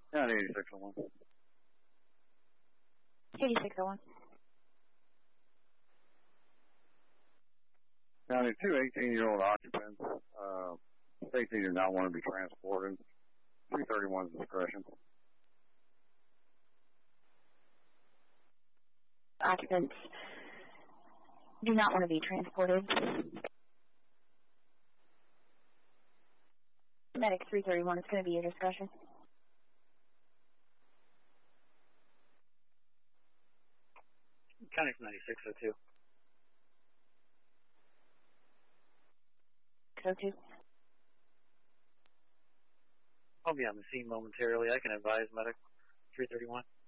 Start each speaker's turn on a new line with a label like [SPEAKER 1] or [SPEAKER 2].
[SPEAKER 1] Yeah, 8601.
[SPEAKER 2] 8601.
[SPEAKER 1] Now, the two 18-year-old occupants, states they do not want to be transported. 331's discretion.
[SPEAKER 2] Occupants do not want to be transported. Medic 331, it's going to be your discretion.
[SPEAKER 3] Connex 9602.
[SPEAKER 2] 02.
[SPEAKER 3] I'll be on the scene momentarily. I can advise Medic 331.